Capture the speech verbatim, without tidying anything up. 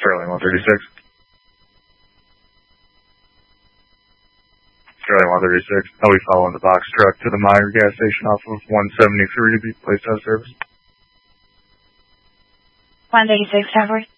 Sterling one thirty-six. Sterling one thirty-six. I'll be following the box truck to the Meyer gas station off of one seventy-three to be placed out of service. one thirty-six, Trevor.